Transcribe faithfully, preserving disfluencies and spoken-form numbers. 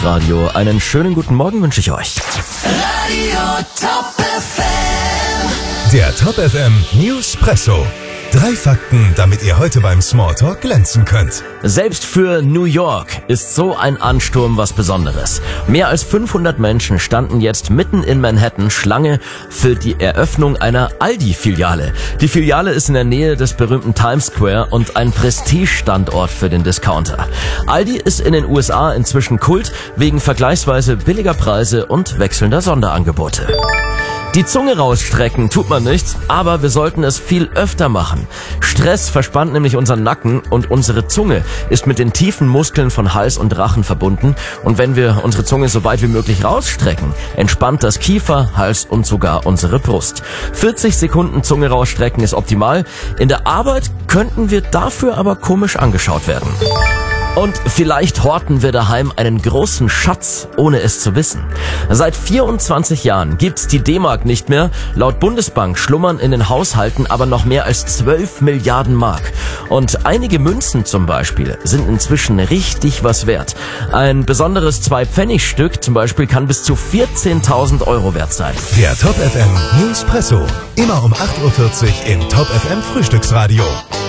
Frühstücksradio. Einen schönen guten Morgen wünsche ich euch. Radio Top F M. Der Top F M Newspresso. Drei Fakten, damit ihr heute beim Smalltalk glänzen könnt. Selbst für New York ist so ein Ansturm was Besonderes. Mehr als fünfhundert Menschen standen jetzt mitten in Manhattan Schlange für die Eröffnung einer Aldi-Filiale. Die Filiale ist in der Nähe des berühmten Times Square und ein Prestigestandort für den Discounter. Aldi ist in den U S A inzwischen Kult wegen vergleichsweise billiger Preise und wechselnder Sonderangebote. Die Zunge rausstrecken tut man nicht, aber wir sollten es viel öfter machen. Stress verspannt nämlich unseren Nacken und unsere Zunge ist mit den tiefen Muskeln von Hals und Rachen verbunden. Und wenn wir unsere Zunge so weit wie möglich rausstrecken, entspannt das Kiefer, Hals und sogar unsere Brust. vierzig Sekunden Zunge rausstrecken ist optimal. In der Arbeit könnten wir dafür aber komisch angeschaut werden. Und vielleicht horten wir daheim einen großen Schatz, ohne es zu wissen. Seit vierundzwanzig Jahren gibt's die D-Mark nicht mehr. Laut Bundesbank schlummern in den Haushalten aber noch mehr als zwölf Milliarden Mark. Und einige Münzen zum Beispiel sind inzwischen richtig was wert. Ein besonderes Zwei-Pfennig-Stück zum Beispiel kann bis zu vierzehntausend Euro wert sein. Der Top F M Newspresso. Immer um acht Uhr vierzig im Top F M Frühstücksradio.